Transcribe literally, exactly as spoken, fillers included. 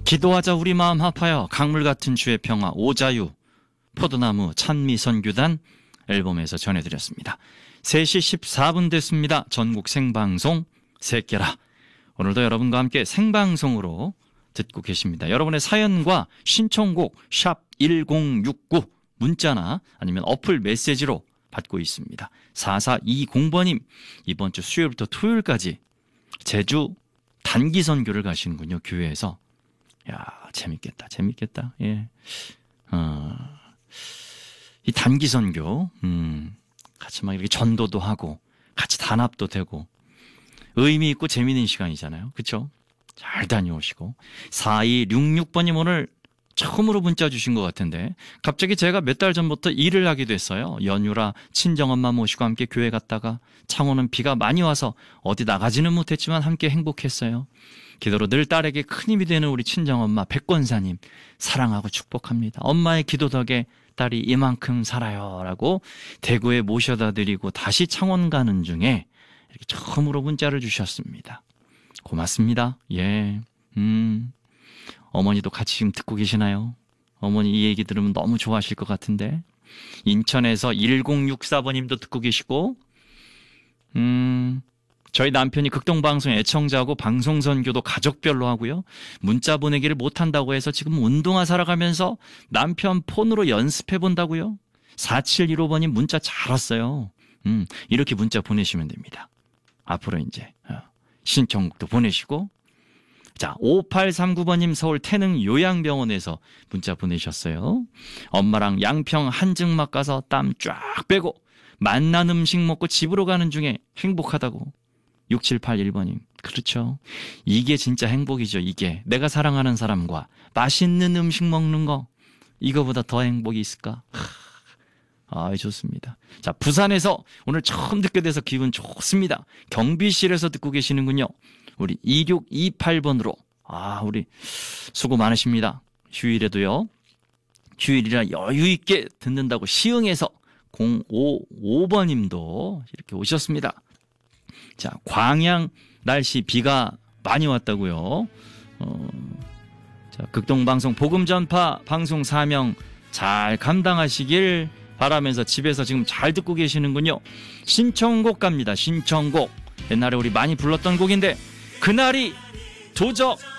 기도하자 우리 마음 아파요. 강물 같은 주의 평화 오자유 포도나무 찬미선교단 앨범에서 전해드렸습니다. 세 시 십사 분 됐습니다. 전국 생방송 새끼라. 오늘도 여러분과 함께 생방송으로 듣고 계십니다. 여러분의 사연과 신청곡 샵 일공육구 문자나 아니면 어플 메시지로 받고 있습니다. 사사이공 번님 이번 주 수요일부터 토요일까지 제주 단기 선교를 가시는군요. 교회에서. 야, 재밌겠다. 재밌겠다. 예. 어, 이 단기 선교, 음, 같이 막 이렇게 전도도 하고, 같이 단합도 되고, 의미 있고 재미있는 시간이잖아요. 그쵸? 잘 다녀오시고. 사이육육 번님 오늘 처음으로 문자 주신 것 같은데, 갑자기 제가 몇 달 전부터 일을 하게 됐어요. 연휴라 친정엄마 모시고 함께 교회 갔다가, 창원은 비가 많이 와서 어디 나가지는 못했지만 함께 행복했어요. 기도로 늘 딸에게 큰 힘이 되는 우리 친정엄마 백권사님 사랑하고 축복합니다. 엄마의 기도 덕에 딸이 이만큼 살아요 라고 대구에 모셔다 드리고 다시 창원 가는 중에 이렇게 처음으로 문자를 주셨습니다. 고맙습니다. 예, 음, 어머니도 같이 지금 듣고 계시나요? 어머니 이 얘기 들으면 너무 좋아하실 것 같은데. 인천에서 일공육사 번님도 듣고 계시고, 음, 저희 남편이 극동방송 애청자고 방송선교도 가족별로 하고요. 문자 보내기를 못한다고 해서 지금 운동화 사러 가면서 남편 폰으로 연습해 본다고요. 사칠일오 번님 문자 잘 왔어요. 음, 이렇게 문자 보내시면 됩니다. 앞으로 이제 신청곡도 보내시고. 자, 오팔삼구 번님 서울 태릉 요양병원에서 문자 보내셨어요. 엄마랑 양평 한증막 가서 땀 쫙 빼고 맛난 음식 먹고 집으로 가는 중에 행복하다고. 육칠팔일 번님. 그렇죠. 이게 진짜 행복이죠. 이게 내가 사랑하는 사람과 맛있는 음식 먹는 거, 이거보다 더 행복이 있을까? 아, 좋습니다. 자, 부산에서 오늘 처음 듣게 돼서 기분 좋습니다. 경비실에서 듣고 계시는군요. 우리 이육이팔 번으로. 아, 우리 수고 많으십니다. 휴일에도요. 휴일이라 여유 있게 듣는다고 시흥에서 공오오 번님도 이렇게 오셨습니다. 자, 광양 날씨 비가 많이 왔다고요. 어, 자, 극동방송 복음전파 방송 사명 잘 감당하시길 바라면서 집에서 지금 잘 듣고 계시는군요. 신청곡 갑니다. 신청곡. 옛날에 우리 많이 불렀던 곡인데 그날이 도적